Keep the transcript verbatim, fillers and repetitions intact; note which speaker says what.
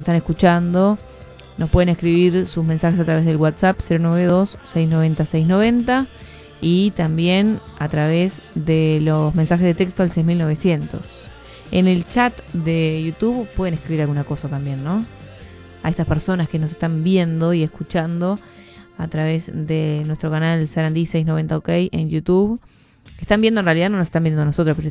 Speaker 1: están escuchando, nos pueden escribir sus mensajes a través del WhatsApp cero nueve dos, seis nueve cero, seis nueve cero y también a través de los mensajes de texto al seis mil novecientos. En el chat de YouTube pueden escribir alguna cosa también, ¿no? A estas personas que nos están viendo y escuchando a través de nuestro canal Sarandí seiscientos noventa OK en YouTube. Están viendo, en realidad no nos están viendo nosotros, pero